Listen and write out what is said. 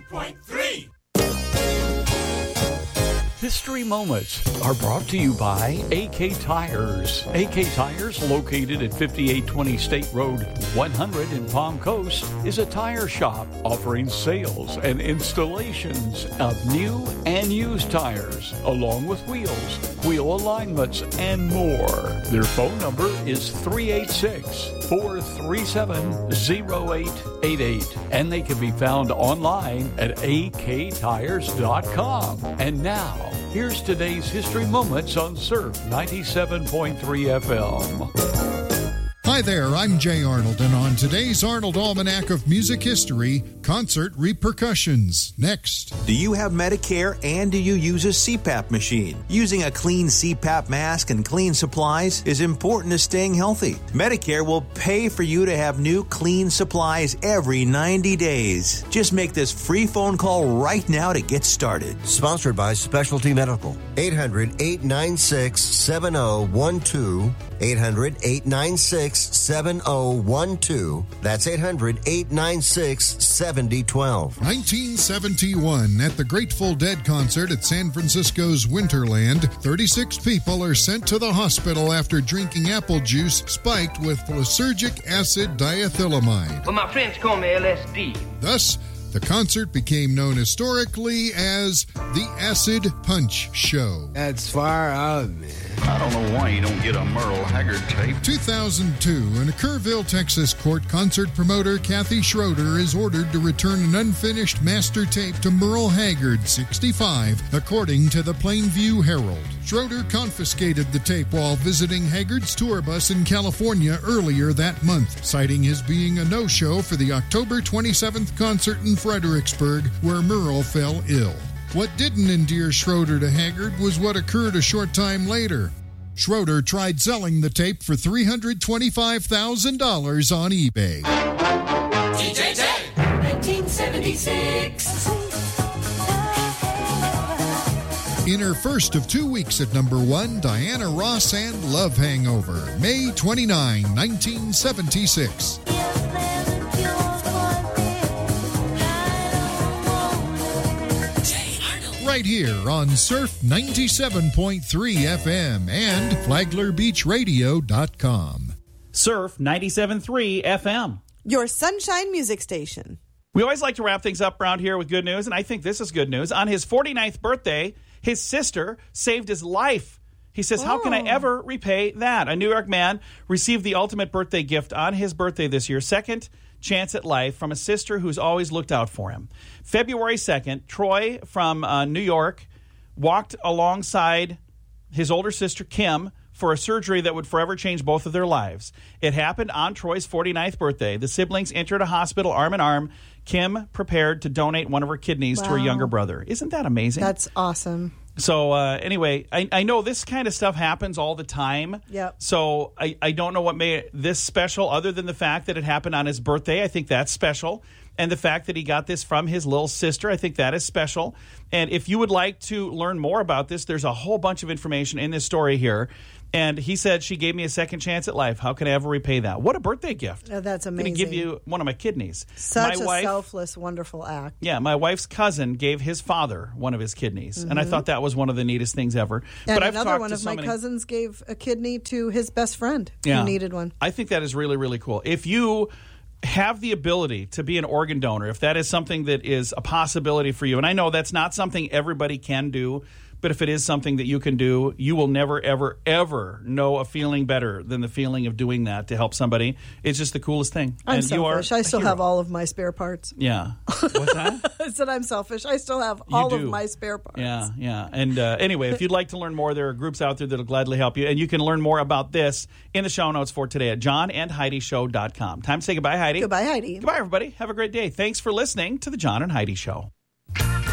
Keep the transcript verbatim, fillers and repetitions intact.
point three. History Moments are brought to you by A K Tires. A K Tires, located at fifty-eight twenty State Road one hundred in Palm Coast, is a tire shop offering sales and installations of new and used tires, along with wheels, wheel alignments, and more. Their phone number is three eight six, four three seven, zero eight eight eight, and they can be found online at a k tires dot com. And now, here's today's History Moments on Surf ninety-seven point three F M. Hi there, I'm Jay Arnold, and on today's Arnold Almanac of Music History, concert repercussions. Next. Do you have Medicare and do you use a C PAP machine? Using a clean C PAP mask and clean supplies is important to staying healthy. Medicare will pay for you to have new clean supplies every ninety days. Just make this free phone call right now to get started. Sponsored by Specialty Medical. eight hundred, eight nine six, seven zero one two. eight hundred, eight nine six, seven zero one two. That's eight hundred, eight nine six, seven zero one two. nineteen seventy-one, at the Grateful Dead concert at San Francisco's Winterland, thirty-six people are sent to the hospital after drinking apple juice spiked with lysergic acid diethylamide. Well, my friends call me L S D. Thus, the concert became known historically as the Acid Punch Show. That's far out, man. I don't know why you don't get a Merle Haggard tape. two thousand two, in a Kerrville, Texas court, concert promoter Kathy Schroeder is ordered to return an unfinished master tape to Merle Haggard, sixty-five, according to the Plainview Herald. Schroeder confiscated the tape while visiting Haggard's tour bus in California earlier that month, citing his being a no-show for the October twenty-seventh concert in Fredericksburg, where Merle fell ill. What didn't endear Schroeder to Haggard was what occurred a short time later. Schroeder tried selling the tape for three hundred twenty-five thousand dollars on eBay. D J J, nineteen seventy-six. In her first of two weeks at number one, Diana Ross and Love Hangover, May twenty-ninth, nineteen seventy-six. Right here on Surf ninety-seven point three F M and Flagler Beach Radio dot com. Surf ninety-seven point three F M. Your Sunshine Music Station. We always like to wrap things up around here with good news, and I think this is good news. On his forty-ninth birthday, his sister saved his life. He says, oh. How can I ever repay that? A New York man received the ultimate birthday gift on his birthday this year, second chance at life, from a sister who's always looked out for him. February second, Troy from uh, New York walked alongside his older sister, Kim, for a surgery that would forever change both of their lives. It happened on Troy's forty-ninth birthday. The siblings entered a hospital arm in arm. Kim prepared to donate one of her kidneys wow. to her younger brother. Isn't that amazing? That's awesome. So uh, anyway, I, I know this kind of stuff happens all the time. Yep. So I, I don't know what made this special other than the fact that it happened on his birthday. I think that's special. And the fact that he got this from his little sister, I think that is special. And if you would like to learn more about this, there's a whole bunch of information in this story here. And he said, she gave me a second chance at life. How can I ever repay that? What a birthday gift. Oh, that's amazing. I'm going to give you one of my kidneys. Such my a wife, selfless, wonderful act. Yeah, my wife's cousin gave his father one of his kidneys. Mm-hmm. And I thought that was one of the neatest things ever. And but I've another talked one to of so my many... cousins gave a kidney to his best friend yeah. who needed one. I think that is really, really cool. If you have the ability to be an organ donor, if that is something that is a possibility for you, and I know that's not something everybody can do, but if it is something that you can do, you will never, ever, ever know a feeling better than the feeling of doing that to help somebody. It's just the coolest thing. I'm and selfish. You are I still hero. have all of my spare parts. Yeah. What's that? I said I'm selfish. I still have You all do. of my spare parts. Yeah, yeah. And uh, anyway, if you'd like to learn more, there are groups out there that will gladly help you. And you can learn more about this in the show notes for today at john and heidi show dot com. Time to say goodbye, Heidi. Goodbye, Heidi. Goodbye, everybody. Have a great day. Thanks for listening to the John and Heidi Show.